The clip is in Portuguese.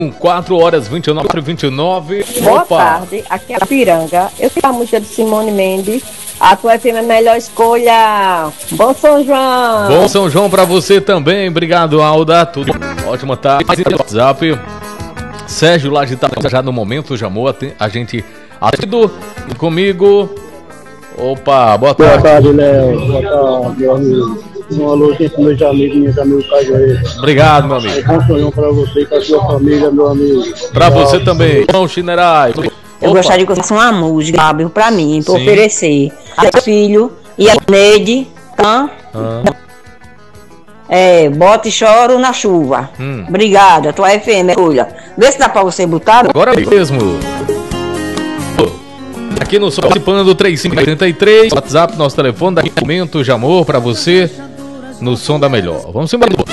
4 horas 29. Boa tarde, aqui é a Piranga. Eu tenho a música de Simone Mendes. A tua FM é a melhor escolha. Bom São João. Bom São João pra você também. Obrigado, Alda. Tudo ótima tarde. WhatsApp. Sérgio lá de Itabuna, já no momento chamou a gente assistido comigo. Opa, boa tarde. Boa tarde, Léo. Boa tarde, meu amigo. Um alô aqui para meus amigos cajueiros. Obrigado, meu amigo. Bom São João para você e para a sua família, meu amigo. Pra você também. Bom, Chinerai. Eu gostaria que eu fosse uma música, Fábio, pra mim, pra oferecer. A meu filho e a Neide, Bota e Choro na Chuva. Obrigada, tua FM, olha. Vê se dá pra você botar. Agora mesmo. Aqui no Sol, participando do 3583, WhatsApp, nosso telefone, daqui a momento de amor pra você, no som da melhor. Vamos embora.